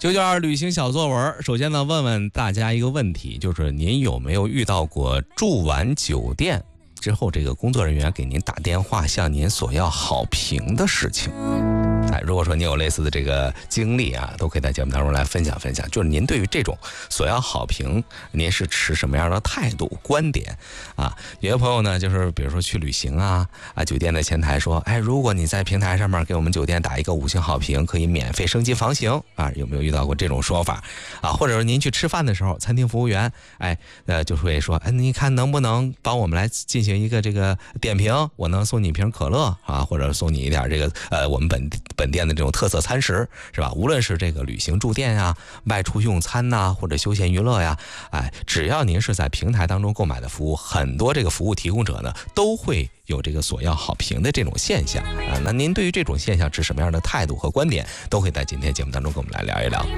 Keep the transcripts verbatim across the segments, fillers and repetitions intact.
九九二旅行小作文，首先呢，问问大家一个问题，就是您有没有遇到过住完酒店之后，这个工作人员给您打电话向您索要好评的事情？哎，如果说您有类似的这个经历啊，都可以在节目当中来分享分享。就是您对于这种索要好评，您是持什么样的态度、观点啊？有些朋友呢，就是比如说去旅行啊，啊，酒店的前台说，哎，如果你在平台上面给我们酒店打一个五星好评，可以免费升级房型啊，有没有遇到过这种说法啊？或者说您去吃饭的时候，餐厅服务员，哎，呃，就会说，哎，你看能不能帮我们来进行一个这个点评？我能送你一瓶可乐啊，或者送你一点这个呃我们本本店的这种特色餐食，是吧？无论是这个旅行住店呀、外出用餐呐、或者休闲娱乐呀，哎，只要您是在平台当中购买的服务，很多这个服务提供者呢都会有这个索要好评的这种现象啊。那您对于这种现象持什么样的态度和观点，都会在今天节目当中跟我们来聊一聊。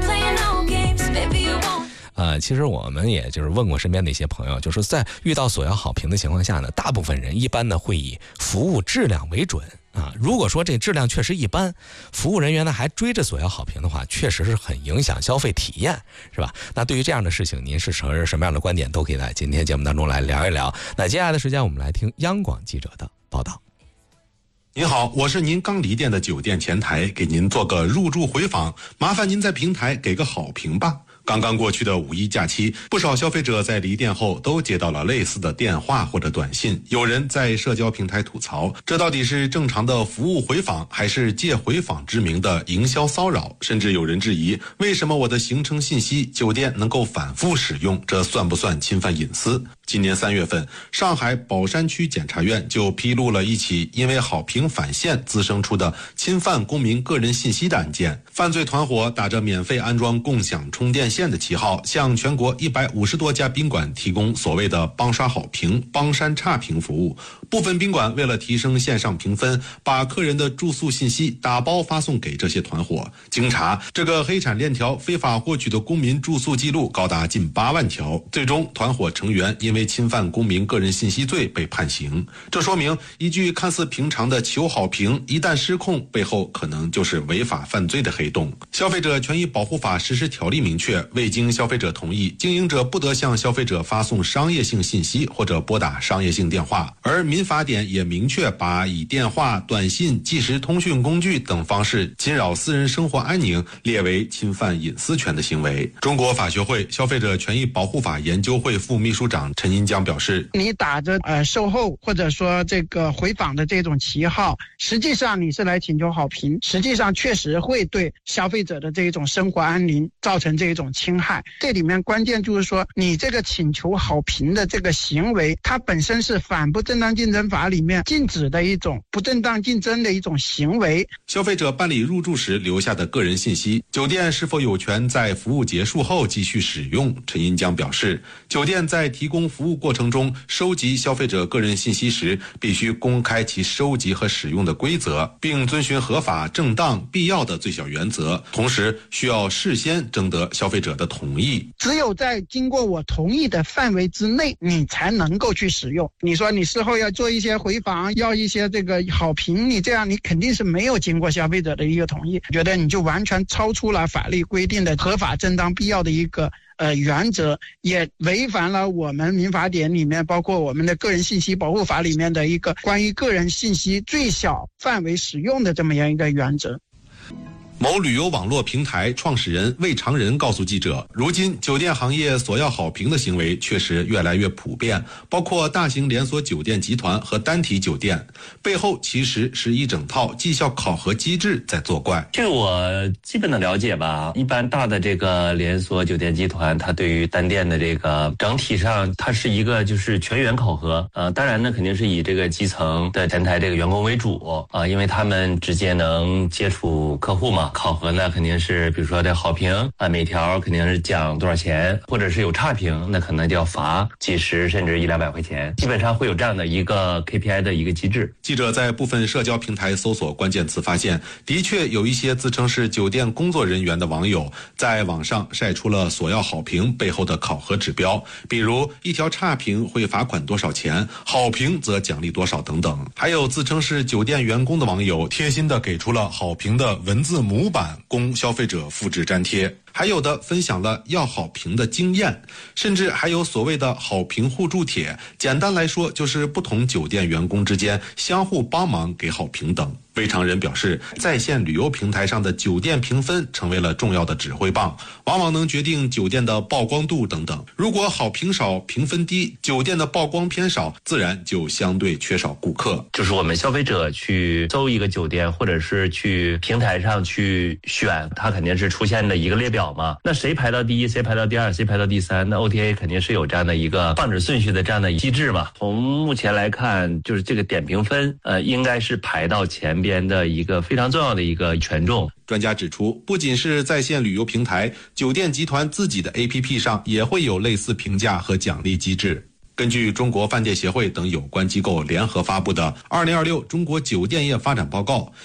呃，其实我们也就是问过身边的一些朋友，就是在遇到索要好评的情况下呢，大部分人一般呢会以服务质量为准啊。如果说这质量确实一般，服务人员呢还追着索要好评的话，确实是很影响消费体验，是吧？那对于这样的事情，您是持什么样的观点，都可以在今天节目当中来聊一聊。那接下来的时间，我们来听央广记者的报道。 您好，我是您刚离店的酒店前台，给您做个入住回访，麻烦您在平台给个好评吧。刚刚过去的五一假期，不少消费者在离店后都接到了类似的电话或者短信，有人在社交平台吐槽，这到底是正常的服务回访，还是借回访之名的营销骚扰？甚至有人质疑，为什么我的行程信息酒店能够反复使用，这算不算侵犯隐私？今年三月份，上海宝山区检察院就披露了一起因为好评返现滋生出的侵犯公民个人信息的案件。犯罪团伙打着免费安装共享充电线的旗号，向全国一百五十多家宾馆提供所谓的帮刷好评、帮删差评服务。部分宾馆为了提升线上评分，把客人的住宿信息打包发送给这些团伙。经查，这个黑产链条非法获取的公民住宿记录高达近八万条。最终，团伙成员因为侵犯公民个人信息罪被判刑。这说明，一句看似平常的求好评，一旦失控，背后可能就是违法犯罪的黑洞。消费者权益保护法实施条例明确，未经消费者同意，经营者不得向消费者发送商业性信息或者拨打商业性电话。而民法典也明确把以电话、短信、即时通讯工具等方式侵扰私人生活安宁列为侵犯隐私权的行为。中国法学会消费者权益保护法研究会副秘书长陈银江表示， 你打着呃售后或者说这个回访的这种旗号，实际上你是来请求好评，实际上确实会对消费者的这种生活安宁造成这种侵害。这里面关键就是说，你这个请求好评的这个行为，它本身是反不正当竞争法里面禁止的一种不正当竞争的一种行为。 消费者办理入住时留下的个人信息，酒店是否有权在服务结束后继续使用？陈银江表示，酒店在提供服务过程中收集消费者个人信息时，必须公开其收集和使用的规则，并遵循合法、正当、必要的最小原则，同时需要事先征得消费者的同意。 只有在经过我同意的范围之内，你才能够去使用。你说你事后要做一些回访，要一些这个好评，你这样你肯定是没有经过消费者的一个同意，觉得你就完全超出了法律规定的合法、正当、必要的一个呃原则，也违反了我们民法典里面包括我们的个人信息保护法里面的一个关于个人信息最小范围使用的这么样一个原则。 某旅游网络平台创始人魏长仁告诉记者，如今酒店行业索要好评的行为确实越来越普遍，包括大型连锁酒店集团和单体酒店，背后其实是一整套绩效考核机制在作怪。 据我基本的了解吧，一般大的这个连锁酒店集团，它对于单店的这个整体上，它是一个就是全员考核。呃，当然呢，肯定是以这个基层的前台这个员工为主啊、呃，因为他们直接能接触客户嘛。考核呢，肯定是比如说这好评啊，每条肯定是奖多少钱，或者是有差评，那可能就要罚几十甚至一两百块钱，基本上会有这样的一个 K P I 的一个机制。 记者在部分社交平台搜索关键词，发现的确有一些自称是酒店工作人员的网友在网上晒出了索要好评背后的考核指标，比如一条差评会罚款多少钱，好评则奖励多少等等。还有自称是酒店员工的网友贴心的给出了好评的文字模板供消费者复制粘贴。 还有的分享了要好评的经验，甚至还有所谓的好评互助帖，简单来说就是不同酒店员工之间相互帮忙给好评等。魏长仁表示，在线旅游平台上的酒店评分成为了重要的指挥棒，往往能决定酒店的曝光度等等。如果好评少、评分低，酒店的曝光偏少，自然就相对缺少顾客。 就是我们消费者去搜一个酒店，或者是去平台上去选，它肯定是出现的一个列表嘛。那谁排到第一，谁排到第二，谁排到第三，那 O T A 肯定是有这样的一个放置顺序的这样的机制嘛。从目前来看，就是这个点评分，呃，应该是排到前边的一个非常重要的一个权重。 专家指出，不仅是在线旅游平台，酒店集团自己的 A P P 上也会有类似评价和奖励机制。根据中国饭店协会等有关机构联合发布的《二零二六中国酒店业发展报告》，